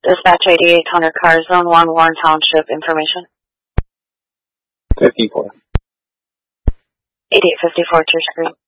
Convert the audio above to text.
Dispatch 8800 car, zone 1, Warren Township, information. 54. 8854 Church Street.